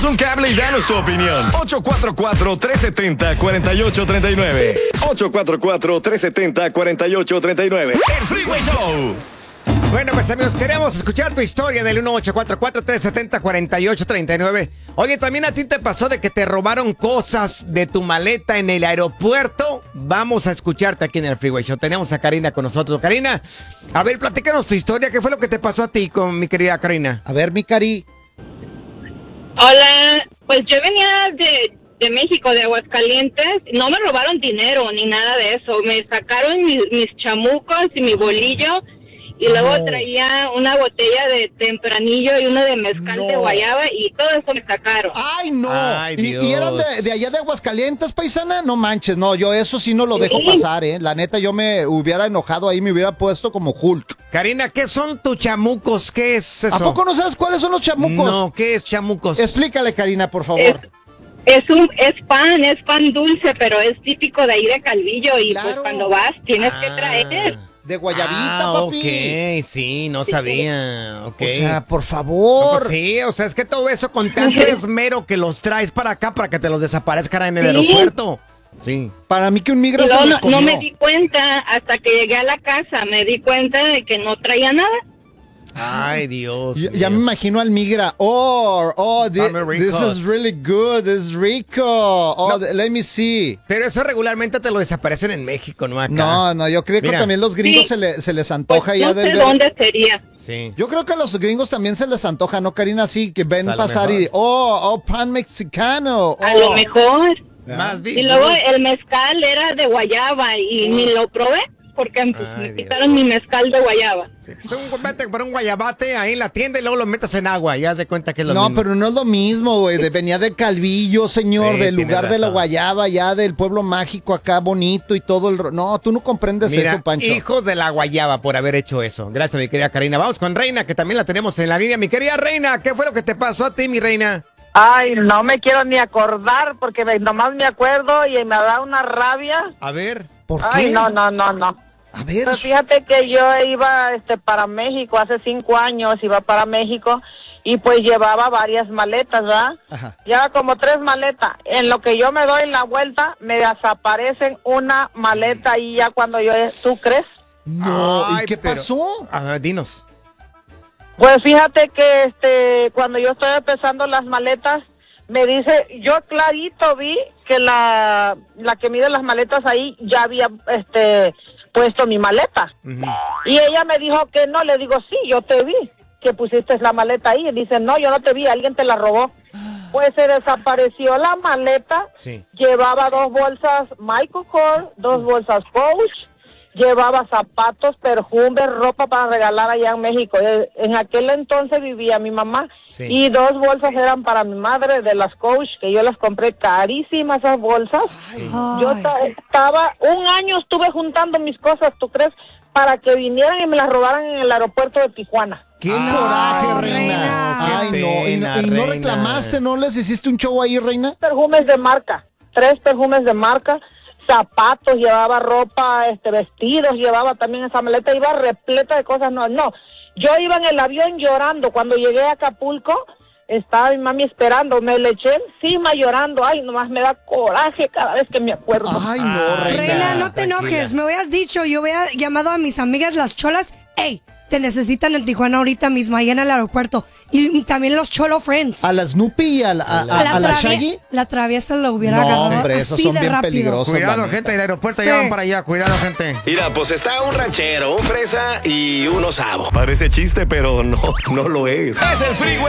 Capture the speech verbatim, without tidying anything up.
un cable y danos tu opinión. ocho cuatro cuatro, tres siete cero, cuatro ocho tres nueve. ocho cuatro cuatro, tres siete cero, cuatro ocho tres nueve. El Freeway Show. Bueno, pues amigos, queremos escuchar tu historia del uno ocho cuatro cuatro, tres siete cero, cuatro ocho tres nueve. Oye, ¿también a ti te pasó de que te robaron cosas de tu maleta en el aeropuerto? Vamos a escucharte aquí en el Freeway Show. Tenemos a Karina con nosotros. Karina, a ver, platícanos tu historia. ¿Qué fue lo que te pasó a ti con mi querida Karina? A ver, mi Cari. Hola, pues yo venía de, de México, de Aguascalientes. No me robaron dinero ni nada de eso. Me sacaron mis, mis chamucos y mi bolillo. Y luego No. traía una botella de tempranillo y una de mezcal No. de guayaba y todo eso me sacaron. ¡Ay, no! Ay, ¿Y, Dios. y eran de, de allá de Aguascalientes, paisana? No manches, no, yo eso sí no lo dejo Sí. pasar, ¿eh? La neta, yo me hubiera enojado ahí, me hubiera puesto como Hulk. Karina, ¿qué son tus chamucos? ¿Qué es eso? ¿A poco no sabes cuáles son los chamucos? No, ¿qué es chamucos? Explícale, Karina, por Es, favor. es un es pan, es pan dulce, pero es típico de ahí de Calvillo y Claro. pues cuando vas tienes que Ah. traer. De guayabita, ah, papi. ok, sí, no sabía. Ok. O sea, por No, favor. pues sí, o sea, es que todo eso con tanto esmero que los traes para acá para que te los desaparezcan en el Sí. aeropuerto. Sí. Para mí que un migra Y se luego los no, no comió. me di cuenta hasta que llegué a la casa, me di cuenta de que no traía nada. Ay, Dios. Ya, ya me mío. imagino al migra. Oh, oh, thi- Dame this ricos. is really good. This is rico. Oh, No. th- let me see. Pero eso regularmente te lo desaparecen en México, ¿no? Acá. No, no, yo creo que Mira. también los gringos Sí. se, le- se les Pues antoja ya no de sé ver. dónde sería. Sí. Yo creo que a los gringos también se les antoja, ¿no, Karina? Sí, que ven Pues a lo pasar y, mejor. oh, oh, pan mexicano. A oh. lo mejor. Más bien. Y luego el mezcal era de guayaba y ni lo probé porque pues, Ay, me Dios. quitaron mi mezcal de guayaba. Sí, pues un, vete por un guayabate ahí en la tienda y luego lo metas en agua. Ya se cuenta que es lo No, mismo. pero no es lo mismo, güey. de- Venía de Calvillo, señor, Sí, del tienes lugar de la razón. Guayaba, ya del pueblo mágico acá, bonito y todo el... ro- No, tú no comprendes Mira, eso, Pancho. hijos de la guayaba por haber hecho eso. Gracias, mi querida Karina. Vamos con Reina, que también la tenemos en la línea. Mi querida Reina, ¿qué fue lo que te pasó a ti, mi reina? Ay, no me quiero ni acordar porque me- nomás me acuerdo y me da una rabia. A ver. ¿Por qué? Ay, no, no, no, no. A ver, Pues fíjate que yo iba este, para México hace cinco años, iba para México y pues llevaba varias maletas, ¿verdad? Ajá. Llevaba como tres maletas. En lo que yo me doy la vuelta, me desaparecen una maleta y ya cuando yo, ¿tú crees? no, Ay, ¿y qué pero- pasó? A ver, dinos. Pues fíjate que este cuando yo estoy empezando las maletas, me dice, yo clarito vi que la, la que mide las maletas ahí ya había este puesto mi maleta. Ujú. Y ella me dijo que no, le digo, sí, yo te vi, que pusiste la maleta ahí. Y dice, no, yo no te vi, alguien te la robó. Pues se desapareció la maleta, Sí. llevaba dos bolsas Michael Kors, dos bolsas Coach, llevaba zapatos, perfumes, ropa para regalar allá en México. Eh, En aquel entonces vivía mi mamá Sí. y dos bolsas eran para mi madre de las Coach, que yo las compré carísimas esas bolsas. Yo ta- estaba, un año estuve juntando mis cosas, ¿tú crees? Para que vinieran y me las robaran en el aeropuerto de Tijuana. ¡Qué Ay, coraje, reina! reina. Ay, Qué no. ¿Y, pena, no- y no reina. reclamaste? ¿No les hiciste un show ahí, reina? Perfumes de marca, tres perfumes de marca, zapatos, llevaba ropa, este, vestidos, llevaba también esa maleta, iba repleta de cosas, no, no. Yo iba en el avión llorando, cuando llegué a Acapulco, estaba mi mami esperando, me le eché encima llorando, ay, nomás me da coraje cada vez que me acuerdo. Ay, no, Ay, reina. Reina, no te tranquila. enojes. Me hubieras dicho, yo hubiera llamado a mis amigas las cholas. ¡Ey! Te necesitan en Tijuana ahorita mismo, ahí en el aeropuerto. Y también los Cholo Friends. ¿A la Snoopy y a la, a, a- a la travie- Shaggy? la traviesa lo hubiera No, agarrado hombre, esos así son de bien rápido. peligrosos. Cuidado, la neta. gente, el aeropuerto Sí. ya van para allá. Cuidado, gente. Mira, pues está un ranchero, un fresa y un osavo. Parece chiste, pero no, no lo es. Es el Freeway